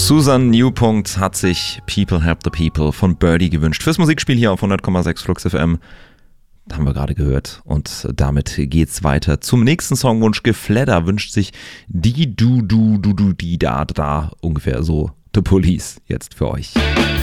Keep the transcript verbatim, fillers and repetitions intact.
Susan Newpunkt hat sich People Help the People von Birdie gewünscht. Fürs Musikspiel hier auf hundert Komma sechs Flux F M. Haben wir gerade gehört. Und damit geht's weiter zum nächsten Songwunsch. Gefledder wünscht sich die, du, du, du, du, die, da, da. Ungefähr so. The Police jetzt für euch.